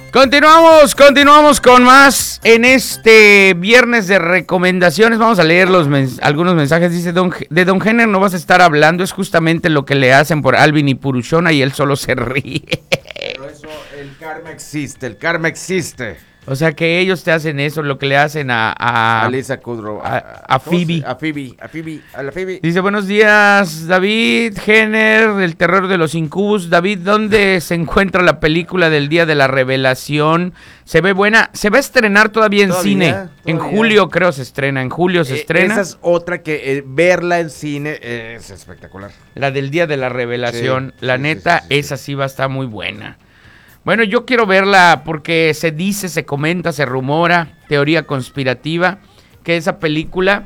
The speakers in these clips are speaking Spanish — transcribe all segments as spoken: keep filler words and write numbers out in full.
Continuamos, continuamos con más en este viernes de recomendaciones. Vamos a leer los mens- algunos mensajes. Dice, don, de Don Jenner no vas a estar hablando, es justamente lo que le hacen por Alvin y Purushona y él solo se ríe. Pero eso, el karma existe, el karma existe. O sea que ellos te hacen eso, lo que le hacen a... A, a Lisa Kudrow. A, a, a Phoebe. A Phoebe, a Phoebe, a la Phoebe. Dice, buenos días, David, Jenner, el terror de los incubus. David, ¿dónde se encuentra la película del Día de la Revelación? ¿Se ve buena? Se va a estrenar todavía en Todavía, cine. todavía. En julio creo se estrena, en julio se Eh, estrena. Esa es otra que eh, verla en cine es espectacular. La del Día de la Revelación. Sí, la sí, neta, sí, sí, sí. esa sí va a estar muy buena. Bueno, yo quiero verla porque se dice, se comenta, se rumora, teoría conspirativa, que esa película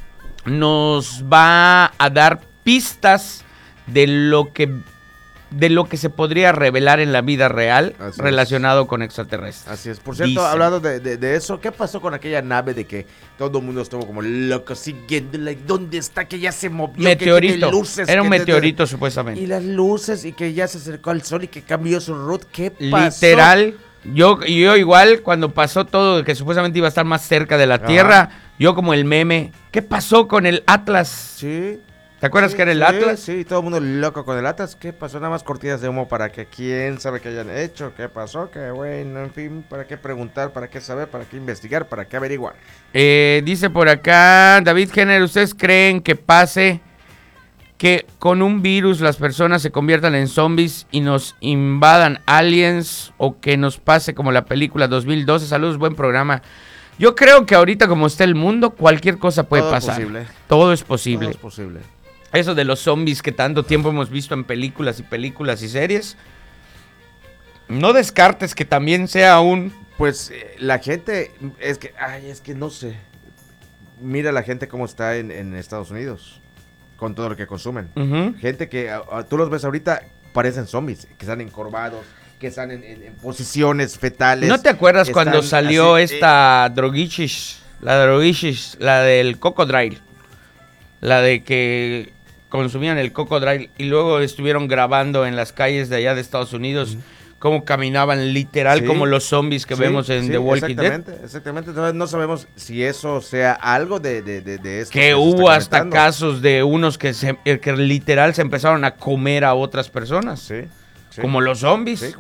nos va a dar pistas de lo que, de lo que se podría revelar en la vida real. Así relacionado es. Con extraterrestres. Así es. Por cierto, dicen. hablando de, de, de eso, ¿qué pasó con aquella nave de que todo el mundo estuvo como loco siguiendo? Like, ¿dónde está? Que ya se movió. Meteorito. Que luces, Era un que meteorito, de, supuestamente. Y las luces y que ya se acercó al sol y que cambió su ruta. ¿Qué pasó? Literal. Yo, yo igual, cuando pasó todo, que supuestamente iba a estar más cerca de la Ajá. Tierra, yo como el meme, ¿qué pasó con el Atlas? Sí. ¿Te acuerdas sí, que era el sí, Atlas? Sí, todo el mundo loco con el Atlas. ¿Qué pasó? Nada más cortinas de humo para que quién sabe qué hayan hecho. ¿Qué pasó? Qué bueno, en fin, ¿para qué preguntar? ¿Para qué saber? ¿Para qué investigar? ¿Para qué averiguar? Eh, dice por acá, David Jenner, ¿ustedes creen que pase que con un virus las personas se conviertan en zombies y nos invadan aliens o que nos pase como la película dos mil doce? Saludos, buen programa. Yo creo que ahorita como está el mundo, cualquier cosa puede Todo pasar. Es posible. Todo es posible. Todo es posible. Eso de los zombies que tanto tiempo hemos visto en películas y películas y series. No descartes que también sea un... Pues eh, la gente, es que, ay, es que no sé. Mira la gente cómo está en, en Estados Unidos, con todo lo que consumen. Uh-huh. Gente que a, a, tú los ves ahorita, parecen zombies, que están encorvados, que están en, en, en posiciones fetales. ¿No te acuerdas cuando salió así, esta eh, droguichis, la droguichis, la del cocodrilo? La de que consumían el cocodrilo y luego estuvieron grabando en las calles de allá de Estados Unidos uh-huh. cómo caminaban literal sí, como los zombies que sí, vemos en sí, The Walking exactamente, Dead. Exactamente, entonces no sabemos si eso sea algo de, de, de, de esto. Que, que hubo hasta casos de unos que, se, que literal se empezaron a comer a otras personas. Sí. Sí. Como los zombies. Sí.